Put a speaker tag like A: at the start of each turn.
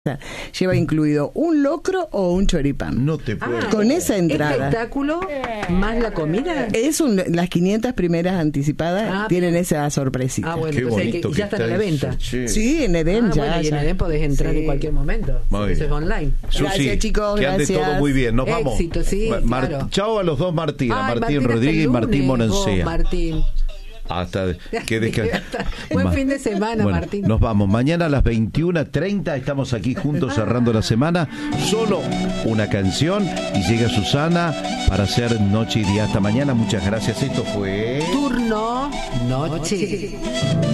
A: Lleva incluido un locro o un choripán.
B: No te puedo.
A: Con esa entrada.
C: ¿Espectáculo más la comida?
A: Las 500 primeras anticipadas tienen esa sorpresita.
C: Bueno,
B: qué bonito
C: ya están a la venta.
A: Sí, en Edén ya.
C: Bueno, y en Edén podés entrar en cualquier momento. Eso es online.
A: Gracias, chicos.
B: Que ande
A: gracias.
B: todo muy bien. Nos vamos.
C: Éxito, sí, claro.
B: Chao a los dos Martín, a Martín
C: Martín
B: Rodríguez y Martín
C: lunes,
B: Monancea.
C: Martín.
B: Hasta que
C: Buen fin de semana,
B: bueno,
C: Martín.
B: Nos vamos. Mañana a las 21:30 estamos aquí juntos cerrando la semana. Solo una canción y llega Susana para hacer Noche y Día. Hasta mañana. Muchas gracias. Esto fue
C: Turno Noche.